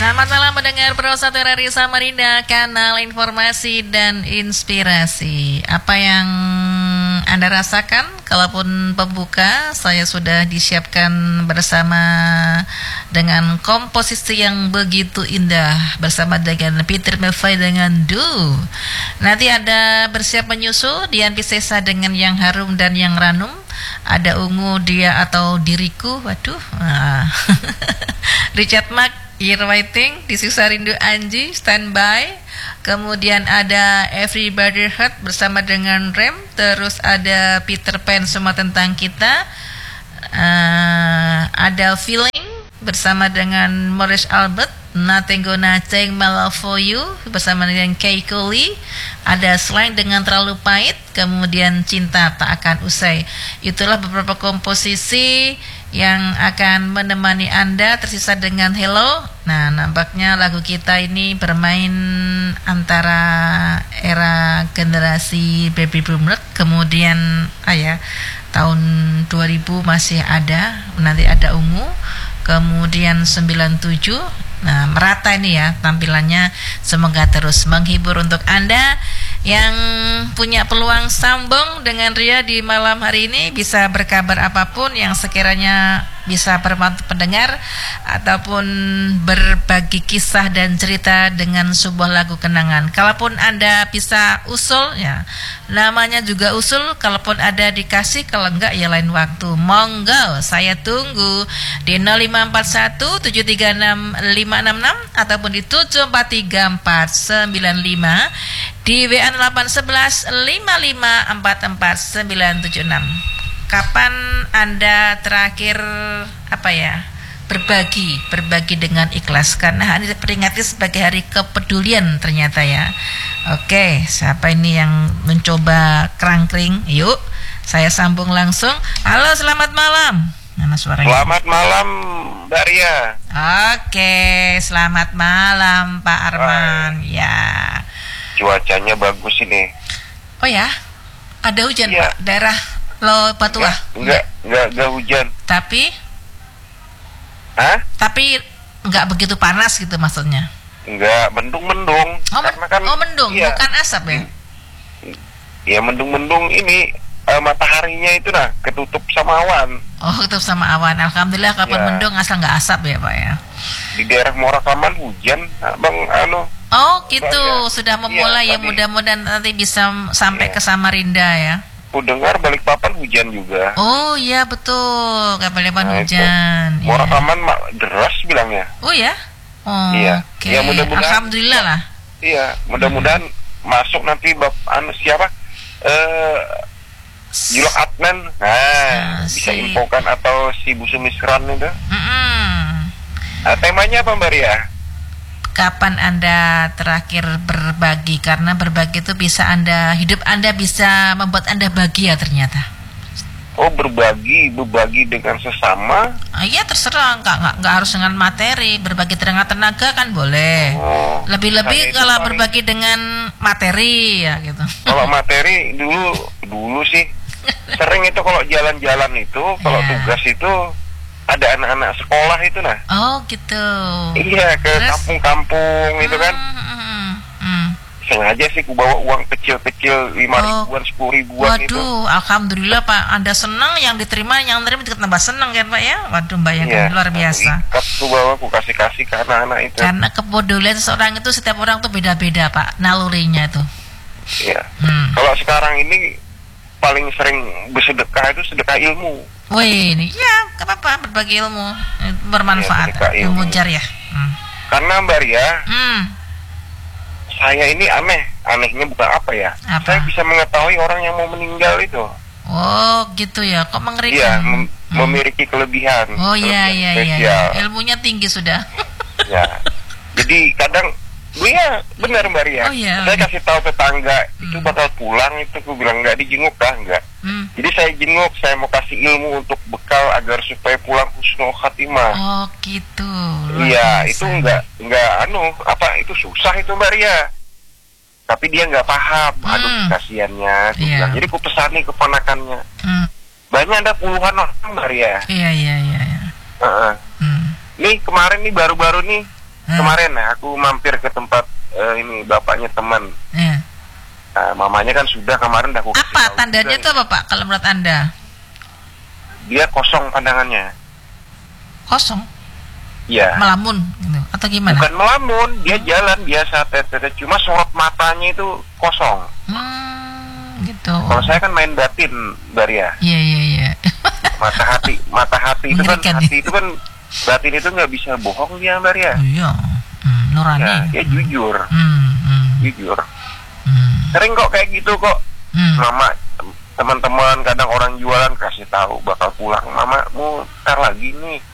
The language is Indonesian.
Selamat malam mendengar Pro 1 RRI Samarinda, kanal informasi dan inspirasi. Apa yang Anda rasakan? Kalaupun pembuka, saya sudah disiapkan bersama dengan komposisi yang begitu indah bersama dengan Peter Melvai dengan Du. Nanti ada bersiap menyusul Dian Piscesa dengan Yang Harum dan Yang Ranum. Ada Ungu, Dia atau Diriku. Waduh. Richard Mark, You're Waiting, Disiksa Rindu Anji, Standby. Kemudian ada Everybody Hurt bersama dengan Rem. Terus ada Peter Pan, Semua Tentang Kita. Ada Feeling bersama dengan Maurice Albert, Nothing Gonna Change My Love For You bersama dengan Kay Cooley. Ada Slang dengan Terlalu Pahit. Kemudian Cinta Tak Akan Usai. Itulah beberapa komposisi yang akan menemani Anda, tersisa dengan Hello. Nah, nampaknya lagu kita ini bermain antara era generasi baby boomer, kemudian tahun 2000 masih ada, nanti ada Ungu, kemudian 97. Nah, merata ini ya tampilannya. Semoga terus menghibur untuk Anda yang punya peluang sambung dengan Ria di malam hari ini. Bisa berkabar apapun yang sekiranya bisa bermanfaat pendengar, ataupun berbagi kisah dan cerita dengan sebuah lagu kenangan. Kalaupun Anda bisa usul, ya namanya juga usul. Kalaupun ada dikasih, kalau enggak ya lain waktu. Monggo, saya tunggu di 0541 736 566 ataupun di 7434495, di WA 0811 5544 976. Kapan Anda terakhir berbagi dengan ikhlas? Karena hari ini diperingati sebagai hari kepedulian ternyata ya. Oke, siapa ini yang mencoba kerangkring? Yuk, saya sambung langsung. Halo, selamat malam. Mana suaranya? Selamat malam, Mbak Ria. Oke, selamat malam Pak Arman. Ya. Cuacanya bagus ini. Oh ya, ada hujan ya. Pak, daerah Lo Patuah? Enggak hujan. Tapi enggak begitu panas gitu maksudnya? Enggak, mendung-mendung. Mendung, iya. Bukan asap ya? Ya mendung-mendung ini, mataharinya itu ketutup sama awan. Oh, ketutup sama awan. Alhamdulillah kapan mendung asal enggak asap ya Pak ya? Di daerah Morakaman hujan, Bang Oh gitu, sudah memulai ya, mudah-mudahan nanti bisa sampai ke Samarinda ya. Aku dengar Balikpapan hujan juga. Oh iya betul, Balikpapan hujan. Morakaman deras bilangnya. Oh ya? Oh, iya. Okay. Ya mudah-mudahan. Alhamdulillah lah. Iya, mudah-mudahan masuk nanti siapa? Julak Adnan. Bisa infokan atau si Bu Sumisran itu. Temanya apa Mbak Ria? Kapan Anda terakhir berbagi? Karena berbagi itu bisa hidup Anda bisa membuat Anda bahagia ternyata. Oh, berbagi dengan sesama? Iya terserah, nggak harus dengan materi. Berbagi dengan tenaga kan boleh. Lebih-lebih kalau berbagi dengan materi ya gitu. Kalau materi dulu sih sering itu kalau jalan-jalan itu, kalau tugas itu ada anak-anak sekolah itu Oh gitu. Iya, ke kampung-kampung itu kan. Sengaja sih ku bawa uang kecil-kecil 5 ribuan, 10 ribuan. Waduh, itu. Alhamdulillah Pak, Anda senang, yang diterima tambah senang kan Pak ya. Waduh, bayangkan luar biasa. Ikat ku bawa, ku kasih ke anak-anak itu. Karena kepedulian seseorang itu, setiap orang tuh beda-beda Pak, nalurinya itu. Iya. Kalau sekarang ini paling sering bersedekah itu sedekah ilmu. Wih, ini ya, gak apa-apa, berbagi ilmu bermanfaat, ilmu jariah. Karena Mbak Ria, saya ini anehnya bukan apa ya? Saya bisa mengetahui orang yang mau meninggal itu. Oh, gitu ya, kok mengerikan? Iya, memiliki kelebihan. Oh iya, ilmunya tinggi sudah. Ya, jadi kadang benar Mbak Ria. Saya kasih tahu tetangga itu bakal pulang, itu aku bilang enggak dijenguk enggak. Jadi saya jenguk, saya mau kasih ilmu untuk bekal agar supaya pulang husnul khatimah. Oh gitu. Iya, itu enggak itu susah itu Mbak Ria. Tapi dia enggak paham. Aduh kasihannya. Jadi aku pesani keponakannya. Banyak ada puluhan orang Mbak Ria. Iya. Nih kemarin nih baru-baru nih kemarin aku mampir ke tempat ini bapaknya teman. Mamanya kan sudah kemarin dah aku kasih apa tandanya itu apa Pak kalau menurut Anda? Dia kosong pandangannya. Kosong? Iya. Melamun gitu atau gimana? Bukan melamun, dia jalan biasa, cuma sorot matanya itu kosong. Gitu. Kalau saya kan main batin, Baria. Iya. Mata hati itu kan, hati itu kan, batin itu nggak bisa bohong dia, Baria. Iya. Nurani. Ya, dia jujur. Jujur. Sering kok kayak gitu kok. Mama, teman-teman kadang orang jualan kasih tahu bakal pulang. Mamamu ntar lagi nih